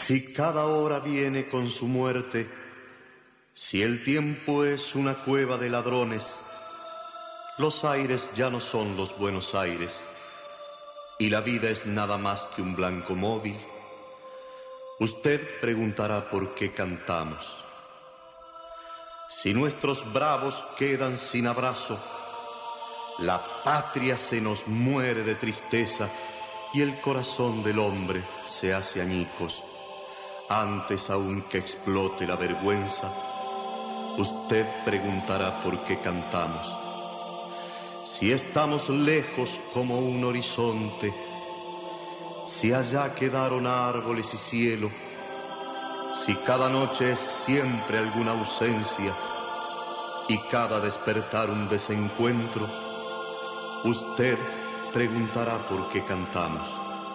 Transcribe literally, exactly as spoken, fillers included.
Si cada hora viene con su muerte, si el tiempo es una cueva de ladrones, los aires ya no son los buenos aires, y la vida es nada más que un blanco móvil, usted preguntará por qué cantamos. Si nuestros bravos quedan sin abrazo, la patria se nos muere de tristeza y el corazón del hombre se hace añicos. Antes aún que explote la vergüenza, usted preguntará por qué cantamos. Si estamos lejos como un horizonte, si allá quedaron árboles y cielo, si cada noche es siempre alguna ausencia y cada despertar un desencuentro, usted preguntará por qué cantamos.